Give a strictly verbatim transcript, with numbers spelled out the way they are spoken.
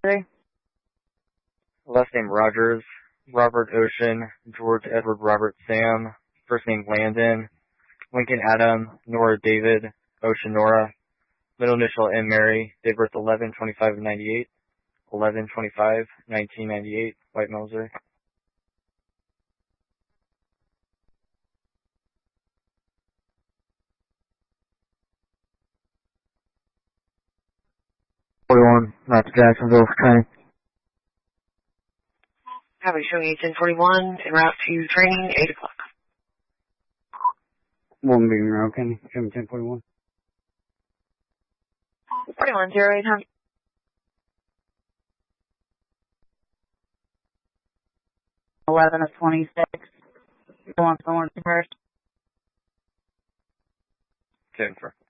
Three. Last name Rogers, Robert Ocean, George Edward Robert Sam, first name Landon, Lincoln Adam, Nora David, Ocean Nora, middle initial M Mary, date of birth eleven twenty-five ninety-eight, eleven twenty-five nineteen ninety-eight, White Missouri. forty-one, not to Jacksonville for training. Have you showing you ten forty-one en route to training, eight o'clock. One being around, Kenny. Show me ten forty-one. forty-one, zero eight hundred. eleven of twenty-six. Go on, someone first. ten for.